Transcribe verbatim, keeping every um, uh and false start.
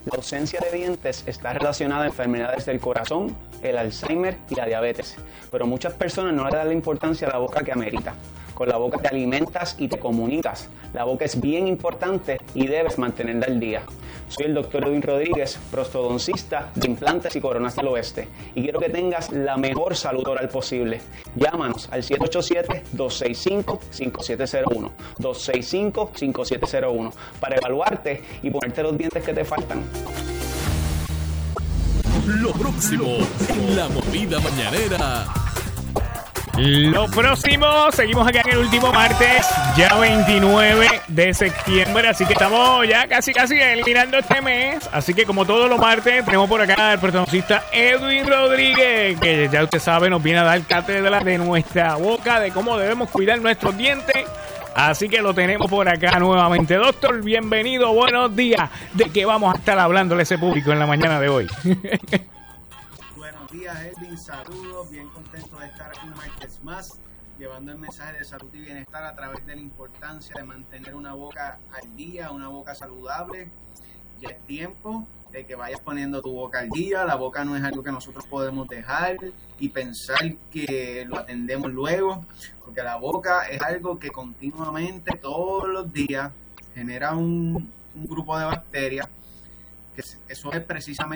La ausencia de dientes está relacionada a enfermedades del corazón, el Alzheimer y la diabetes, pero muchas personas no le dan la importancia a la boca que amerita. Con la boca te alimentas y te comunicas. La boca es bien importante y debes mantenerla al día. Soy el doctor Edwin Rodríguez, prostodoncista de implantes y coronas del oeste, y quiero que tengas la mejor salud oral posible. Llámanos al siete ocho siete, dos seis cinco, cinco siete cero uno, dos seis cinco, cinco siete cero uno para evaluarte y ponerte los dientes que te faltan. Lo próximo en La Movida Mañanera. Lo próximo, seguimos acá en el último martes, ya veintinueve de septiembre, así que estamos ya casi casi eliminando este mes. Así que como todos los martes, tenemos por acá al protagonista Edwin Rodríguez, que ya usted sabe, nos viene a dar cátedra de nuestra boca, de cómo debemos cuidar nuestros dientes. Así que lo tenemos por acá nuevamente. Doctor, bienvenido, buenos días. ¿De qué vamos a estar hablándole a ese público en la mañana de hoy? Buenos días, Edwin, saludos, bien contento de estar un martes más, llevando el mensaje de salud y bienestar a través de la importancia de mantener una boca al día, una boca saludable. Ya es tiempo de que vayas poniendo tu boca al día. La boca no es algo que nosotros podemos dejar y pensar que lo atendemos luego, porque la boca es algo que continuamente, todos los días, genera un, un grupo de bacterias, que eso es precisamente